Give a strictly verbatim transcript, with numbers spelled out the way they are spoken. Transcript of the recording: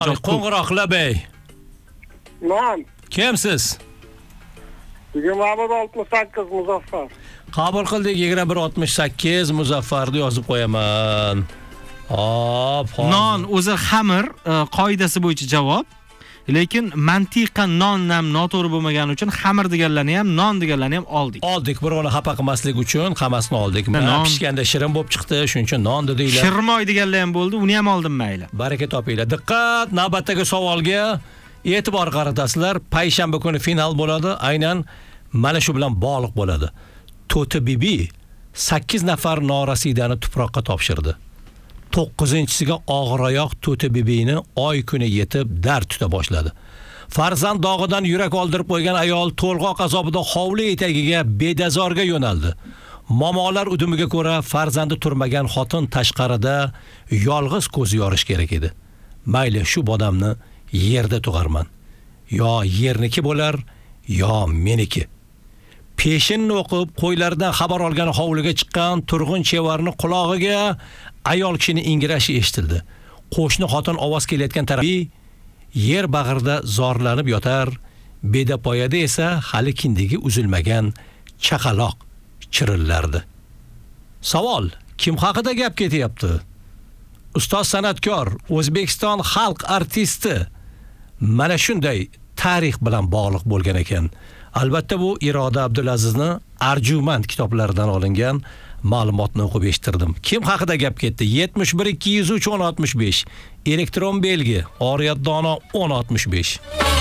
Qo'ng'iroqla bey. Men Kimsiz? yigirma bir oltmish sakkiz Muzaffar. Qabul qildik yigirma bir oltmish sakkiz Muzaffarni yozib qo'yaman. Hop, Non o'zi xamir qoidasi bo'yicha javob. Lekin mantiqan non ham noto'g'ri bo'lmagani uchun xamir deganlarni ham, non deganlarni ham oldik. Oldik, birovni xafa qilmaslik uchun hammasini oldik. Mana pishganda shirin bo'lib chiqdi, shuning uchun non dedinglar. Shirmoy deganlar ham bo'ldi, uni ham oldim mayli. Baraka topinglar. Diqqat, navbatdagi savolga e'tibor qaratasizlar. Payshanba kuni final bo'ladi. Aynan mana shu bilan bog'liq bo'ladi. To'ti bibi sakkiz nafar norasidani tuproqqa topshirdi. to'qqizinchisiga og'iroyoq To'ti bibini oy kuni yetib dard tuta boshladi. Farzand dog'idan yurak oldirib qo'ygan ayol to'lg'oq azobida hovli etagiga bedazorga yo'naldi. Momolar udumiga ko'ra farzandi turmagan xotin tashqarida yolg'iz ko'z yorish kerak edi. Mayli shu bodamni yerda tug'arman. Yo yerniki bo'lar, yo meniki. Peshinni o'qib qo'ylardan xabar olgan hovliga chiqqan turg'un chevarni qulog'iga ayol kishining ingrashi eshitildi. Qo'shni xotin ovoz kelayotgan tarafga yer bag'rida zorlanib yotar, bedapoyada esa hali kindigi uzilmagan chaqaloq chirillardi. Savol: kim haqida gap ketyapti? Ustoz san'atkor, O'zbekiston xalq artisti mana shunday tarix bilan bog'liq bo'lgan ekan. Albatta bu Iroda Abdulazizni Arjumand kitoblaridan olingan ma'lumotni o'qib eshittirdim. Kim haqida gap ketdi? yetmish bir ikki yuz uch o'n oltmish besh. Elektron belgi Oriyat Dono o'n oltmish besh.